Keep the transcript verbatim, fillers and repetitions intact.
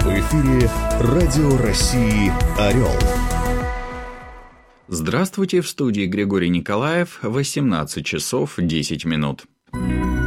В эфире Радио России «Орел». Здравствуйте, в студии Григорий Николаев, восемнадцать часов десять минут.